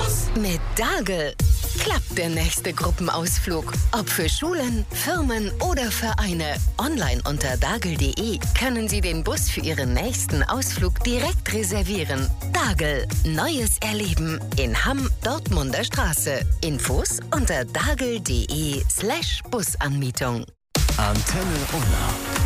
Mit Dagel klappt der nächste Gruppenausflug. Ob für Schulen, Firmen oder Vereine. Online unter dagel.de können Sie den Bus für Ihren nächsten Ausflug direkt reservieren. Dagel. Neues Erleben. In Hamm, Dortmunder Straße. Infos unter dagel.de/Busanmietung. Antenne Unna.